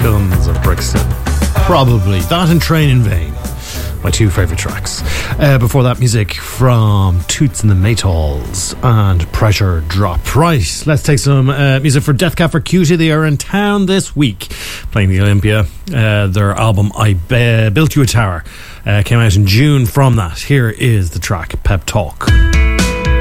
Guns of Brixton. Probably. That and Train in Vain. My two favourite tracks. Before that, music from Toots and the Maytals and Pressure Drop. Right, let's take some music for Death Cab for Cutie. They are in town this week playing the Olympia. Their album I Built You a Tower came out in June. From that, here is the track Pep Talk.